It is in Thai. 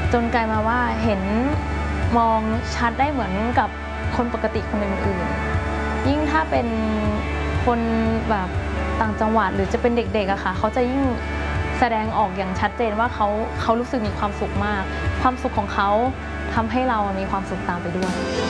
จนกลายมาว่าเห็นมองชัดได้เหมือนกับคนปกติคนอื่นๆยิ่งถ้าเป็นคนแบบต่างจังหวัดหรือจะเป็นเด็กๆอะค่ะเขาจะยิ่งแสดงออกอย่างชัดเจนว่าเขารู้สึกมีความสุขมากความสุขของเขาทำให้เรามีความสุขตามไปด้วย